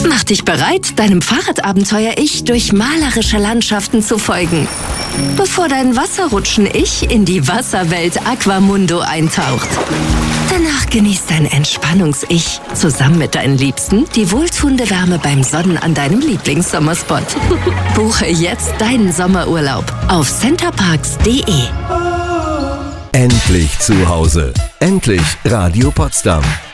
Mach dich bereit, deinem Fahrradabenteuer-Ich durch malerische Landschaften zu folgen, bevor dein Wasserrutschen-Ich in die Wasserwelt Aquamundo eintaucht. Danach genießt dein Entspannungs-Ich zusammen mit deinen Liebsten die wohltuende Wärme beim Sonnen an deinem Lieblingssommerspot. Buche jetzt deinen Sommerurlaub auf centerparks.de. Endlich zu Hause. Endlich Radio Potsdam.